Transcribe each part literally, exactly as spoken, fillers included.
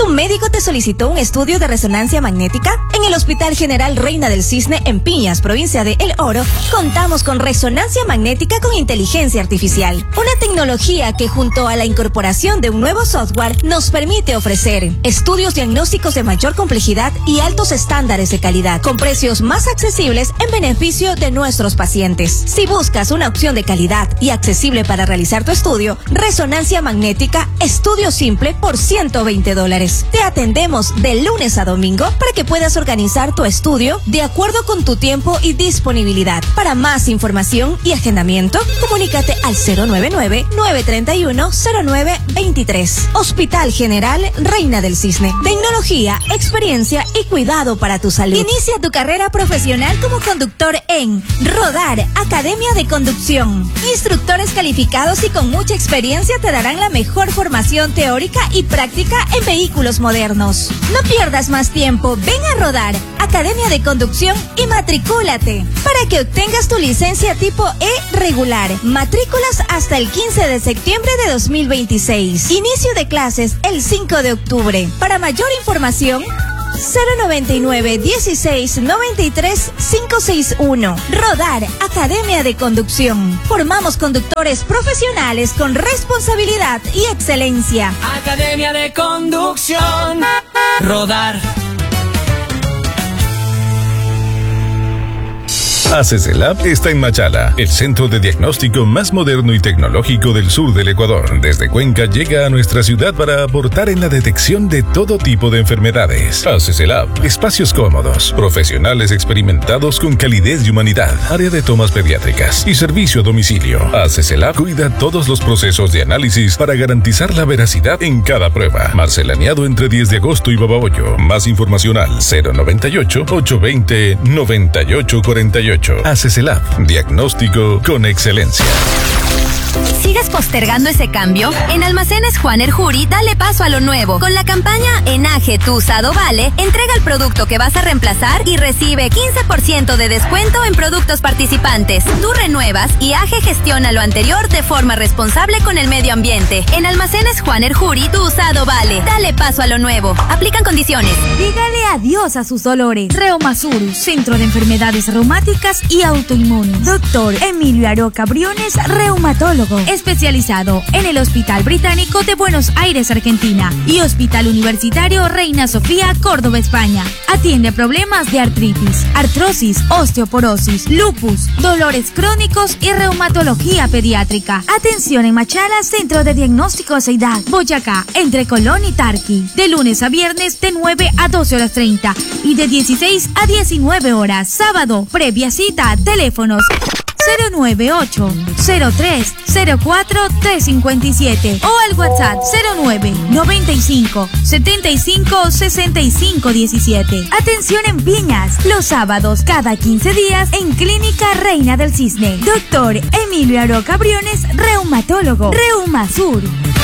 ¿Tu médico te solicitó un estudio de resonancia magnética? En el Hospital General Reina del Cisne, en Piñas, provincia de El Oro, contamos con resonancia magnética con inteligencia artificial. Una tecnología que, junto a la incorporación de un nuevo software, nos permite ofrecer estudios diagnósticos de mayor complejidad y altos estándares de calidad, con precios más accesibles en beneficio de nuestros pacientes. Si buscas una opción de calidad y accesible para realizar tu estudio, resonancia magnética, estudio simple por ciento veinte dólares. Te atendemos de lunes a domingo para que puedas organizar tu estudio de acuerdo con tu tiempo y disponibilidad. Para más información y agendamiento, comunícate al cero nueve nueve, nueve tres uno, cero nueve dos tres. Hospital General Reina del Cisne. Tecnología, experiencia y cuidado para tu salud. Inicia tu carrera profesional como conductor en Rodar, Academia de Conducción. Instructores calificados y con mucha experiencia te darán la mejor formación teórica y práctica en vehículos modernos. No pierdas más tiempo, ven a Rodar, Academia de Conducción y matricúlate para que obtengas tu licencia tipo E regular. Matrículas hasta el quince de septiembre de dos mil veintiséis. Inicio de clases el cinco de octubre. Para mayor información, cero noventa y nueve, dieciséis, noventa y tres, quinientos sesenta y uno. Rodar, Academia de Conducción. Formamos conductores profesionales con responsabilidad y excelencia. Academia de Conducción. Rodar. ACESELAB está en Machala, el centro de diagnóstico más moderno y tecnológico del sur del Ecuador. Desde Cuenca llega a nuestra ciudad para aportar en la detección de todo tipo de enfermedades. ACESELAB, espacios cómodos, profesionales experimentados con calidez y humanidad, área de tomas pediátricas y servicio a domicilio. ACESELAB cuida todos los procesos de análisis para garantizar la veracidad en cada prueba. Marcelaneado entre diez de agosto y Babahoyo. Más información al cero noventa y ocho, ochocientos veinte, noventa y ocho cuarenta y ocho. ACESELAB, diagnóstico con excelencia. ¿Sigues postergando ese cambio? En Almacenes Juan Erjuri, dale paso a lo nuevo. Con la campaña Enaje tu usado vale, entrega el producto que vas a reemplazar y recibe quince por ciento de descuento en productos participantes. Tú renuevas y A G E gestiona lo anterior de forma responsable con el medio ambiente. En Almacenes Juan Erjuri, tu usado vale. Dale paso a lo nuevo. Aplican condiciones. Dígale adiós a sus dolores. Reumasur, Centro de Enfermedades Reumáticas y Autoinmunes. Doctor Emilio Aroca Briones, reumatólogo, especializado en el Hospital Británico de Buenos Aires, Argentina, y Hospital Universitario Reina Sofía, Córdoba, España. Atiende problemas de artritis, artrosis, osteoporosis, lupus, dolores crónicos y reumatología pediátrica. Atención en Machala, Centro de Diagnóstico Ceidad, Boyacá, entre Colón y Tarqui. De lunes a viernes de nueve a doce horas treinta y de dieciséis a diecinueve horas. Sábado, previa cita, teléfonos cero nueve ocho, cero tres, cero cuatro, tres cinco siete o al WhatsApp cero nueve, noventa y cinco, setenta y cinco, sesenta y cinco diecisiete. Atención en Piñas, los sábados cada quince días en Clínica Reina del Cisne. Doctor Emilio Aroca Briones, reumatólogo. Reumasur.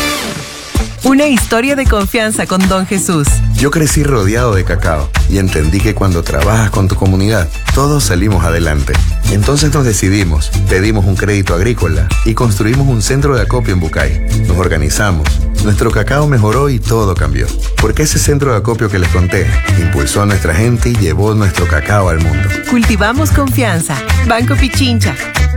Una historia de confianza con Don Jesús. Yo crecí rodeado de cacao y entendí que cuando trabajas con tu comunidad, todos salimos adelante. Entonces nos decidimos, pedimos un crédito agrícola y construimos un centro de acopio en Bucay. Nos organizamos, nuestro cacao mejoró y todo cambió. Porque ese centro de acopio que les conté impulsó a nuestra gente y llevó nuestro cacao al mundo. Cultivamos confianza. Banco Pichincha.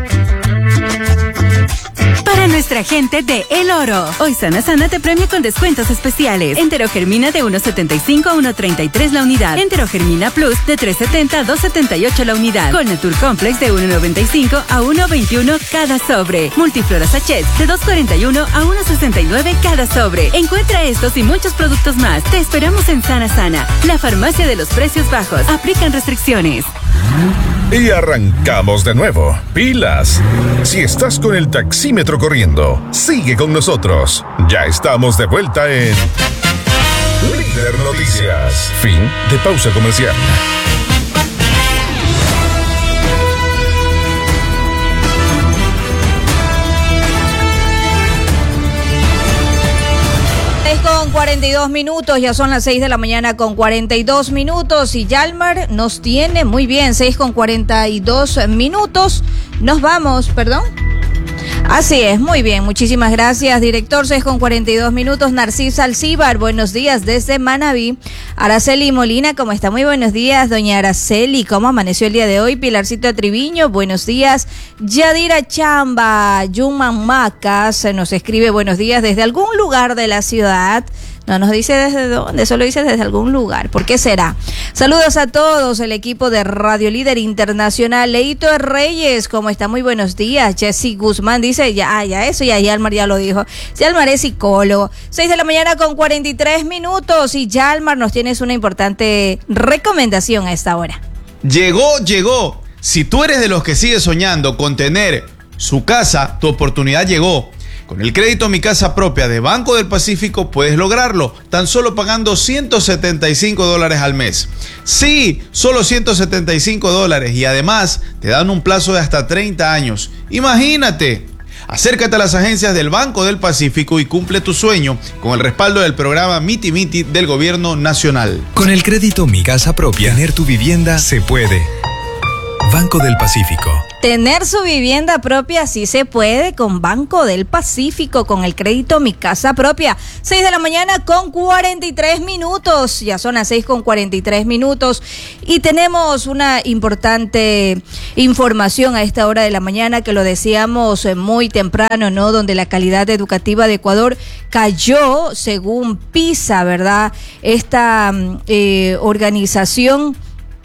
Para nuestra gente de El Oro, hoy Sana Sana te premia con descuentos especiales. Enterogermina de uno setenta y cinco a uno treinta y tres la unidad. Enterogermina Plus de tres setenta a dos setenta y ocho la unidad. Colnatur Complex de uno noventa y cinco a uno veintiuno cada sobre. Multiflora Sachet de dos cuarenta y uno a uno sesenta y nueve cada sobre. Encuentra estos y muchos productos más. Te esperamos en Sana Sana, la farmacia de los precios bajos. Aplican restricciones. Y arrancamos de nuevo. ¡Pilas! Si estás con el taxímetro corriendo, sigue con nosotros. Ya estamos de vuelta en Líder Noticias. Fin de pausa comercial. Con cuarenta y dos minutos, ya son las seis de la mañana con cuarenta y dos minutos y Yalmar nos tiene muy bien, seis con cuarenta y dos minutos. Nos vamos, perdón. Así es, muy bien, muchísimas gracias, director. seis con cuarenta y dos minutos, Narcisa Alcíbar, buenos días desde Manabí. Araceli Molina, ¿cómo está? Muy buenos días, doña Araceli, ¿cómo amaneció el día de hoy? Pilarcito Triviño, buenos días. Yadira Chamba, Yuman Macas, se nos escribe buenos días desde algún lugar de la ciudad. No nos dice desde dónde, solo dice desde algún lugar. ¿Por qué será? Saludos a todos, el equipo de Radio Líder Internacional. Leito Reyes, ¿cómo está? Muy buenos días. Jessy Guzmán dice, ya, ya eso, ya Yalmar ya lo dijo. Yalmar es psicólogo. seis de la mañana con cuarenta y tres minutos y Yalmar nos tienes una importante recomendación a esta hora. Llegó, llegó. Si tú eres de los que sigue soñando con tener su casa, tu oportunidad llegó. Con el crédito Mi Casa Propia de Banco del Pacífico puedes lograrlo, tan solo pagando ciento setenta y cinco dólares al mes. Sí, solo ciento setenta y cinco dólares y además te dan un plazo de hasta treinta años. Imagínate. Acércate a las agencias del Banco del Pacífico y cumple tu sueño con el respaldo del programa Miti Miti del Gobierno Nacional. Con el crédito Mi Casa Propia, tener tu vivienda se puede. Banco del Pacífico. Tener su vivienda propia sí se puede con Banco del Pacífico, con el crédito Mi Casa Propia. seis de la mañana con cuarenta y tres minutos, ya son las seis con cuarenta y tres minutos y tenemos una importante información a esta hora de la mañana que lo decíamos muy temprano, ¿no? Donde la calidad educativa de Ecuador cayó según PISA, ¿verdad? Esta eh, organización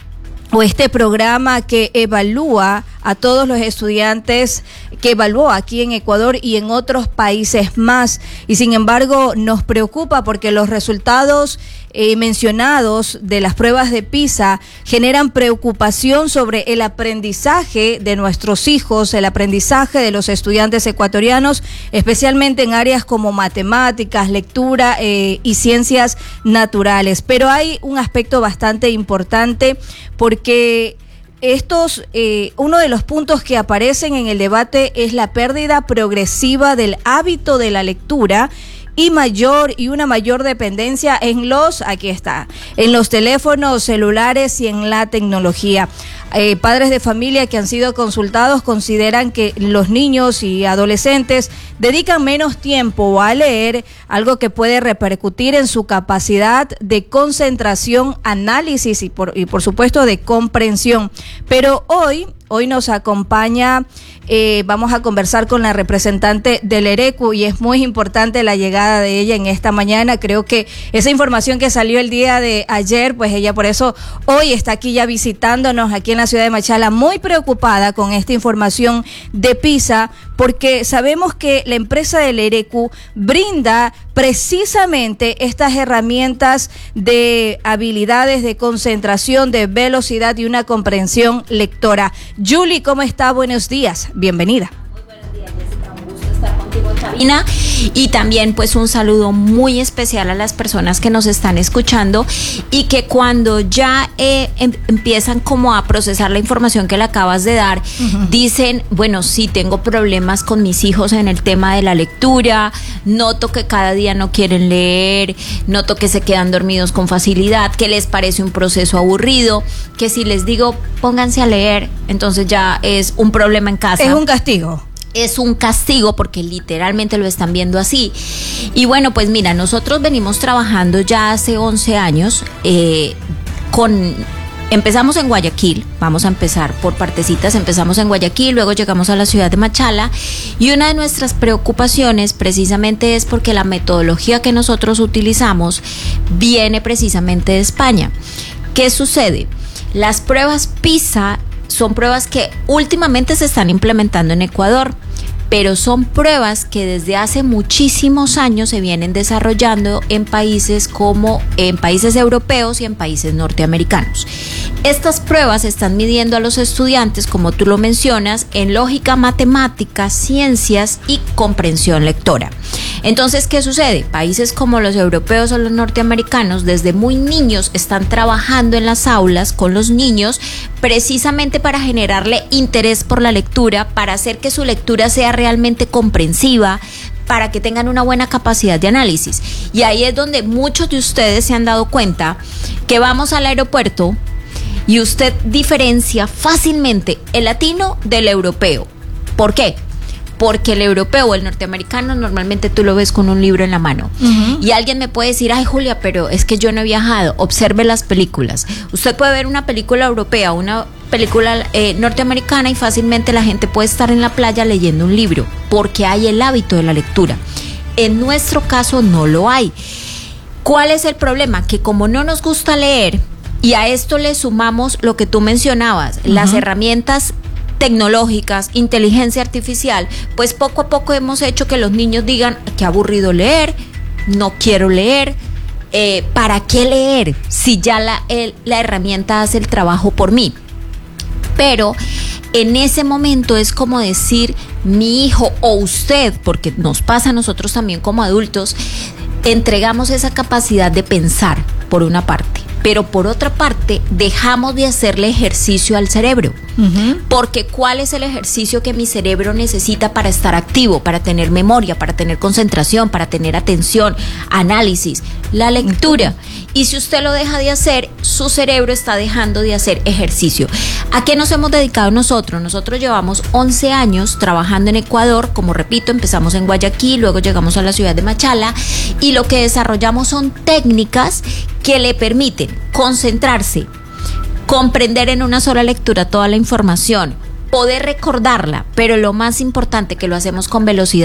o este programa que evalúa a todos los estudiantes, que evaluó aquí en Ecuador y en otros países más. Y sin embargo nos preocupa porque los resultados eh, mencionados de las pruebas de PISA generan preocupación sobre el aprendizaje de nuestros hijos, el aprendizaje de los estudiantes ecuatorianos, especialmente en áreas como matemáticas, lectura eh, y ciencias naturales. Pero hay un aspecto bastante importante porque estos, eh, uno de los puntos que aparecen en el debate es la pérdida progresiva del hábito de la lectura y mayor y una mayor dependencia en los, aquí está, en los teléfonos celulares y en la tecnología. Eh, padres de familia que han sido consultados consideran que los niños y adolescentes dedican menos tiempo a leer, algo que puede repercutir en su capacidad de concentración, análisis y por, y por supuesto de comprensión. Pero hoy, hoy nos acompaña, eh, vamos a conversar con la representante del ERECU y es muy importante la llegada de ella en esta mañana. Creo que esa información que salió el día de ayer, pues ella por eso hoy está aquí ya visitándonos aquí en la ciudad de Machala, muy preocupada con esta información de PISA, porque sabemos que la empresa del ERECU brinda precisamente estas herramientas de habilidades de concentración, de velocidad y una comprensión lectora. Julie, ¿cómo está? Buenos días, bienvenida. Muy buenos días, Jessica, un gusto estar contigo, Chavina, y también pues un saludo muy especial a las personas que nos están escuchando y que cuando ya eh, em, empiezan como a procesar la información que le acabas de dar, uh-huh. dicen, bueno, sí, tengo problemas con mis hijos en el tema de la lectura, noto que cada día no quieren leer, noto que se quedan dormidos con facilidad, que les parece un proceso aburrido, que si les digo pónganse a leer, entonces ya es un problema en casa. Es un castigo. Es un castigo porque literalmente lo están viendo así. Y bueno, pues mira, nosotros venimos trabajando ya hace once años eh, con... Empezamos en Guayaquil, vamos a empezar por partecitas, empezamos en Guayaquil, luego llegamos a la ciudad de Machala y una de nuestras preocupaciones precisamente es porque la metodología que nosotros utilizamos viene precisamente de España. ¿Qué sucede? Las pruebas PISA son pruebas que últimamente se están implementando en Ecuador, pero son pruebas que desde hace muchísimos años se vienen desarrollando en países como en países europeos y en países norteamericanos. Estas pruebas están midiendo a los estudiantes, como tú lo mencionas, en lógica matemática, ciencias y comprensión lectora. Entonces, ¿qué sucede? Países como los europeos o los norteamericanos desde muy niños están trabajando en las aulas con los niños precisamente para generarle interés por la lectura, para hacer que su lectura sea realmente comprensiva, para que tengan una buena capacidad de análisis. Y ahí es donde muchos de ustedes se han dado cuenta que vamos al aeropuerto y usted diferencia fácilmente el latino del europeo. ¿Por qué? porque el europeo o el norteamericano normalmente tú lo ves con un libro en la mano. Uh-huh. Y alguien me puede decir, ay Julia, pero es que yo no he viajado. Observe las películas. Usted puede ver una película europea, una película eh, norteamericana y fácilmente la gente puede estar en la playa leyendo un libro, porque hay el hábito de la lectura. En nuestro caso no lo hay. ¿Cuál es el problema? Que como no nos gusta leer, y a esto le sumamos lo que tú mencionabas, uh-huh. las herramientas tecnológicas, inteligencia artificial, pues poco a poco hemos hecho que los niños digan, qué aburrido leer, no quiero leer, eh, ¿para qué leer si ya la, el, la herramienta hace el trabajo por mí? Pero en ese momento es como decir, mi hijo o usted, porque nos pasa a nosotros también como adultos, entregamos esa capacidad de pensar, por una parte, pero por otra parte dejamos de hacerle ejercicio al cerebro. Uh-huh. Porque ¿cuál es el ejercicio que mi cerebro necesita para estar activo, para tener memoria, para tener concentración, para tener atención, análisis? La lectura. Y si usted lo deja de hacer, su cerebro está dejando de hacer ejercicio. ¿A qué nos hemos dedicado nosotros? Nosotros llevamos once años trabajando en Ecuador, como repito, empezamos en Guayaquil, luego llegamos a la ciudad de Machala, y lo que desarrollamos son técnicas que le permiten concentrarse, comprender en una sola lectura toda la información, poder recordarla, pero lo más importante, que lo hacemos con velocidad.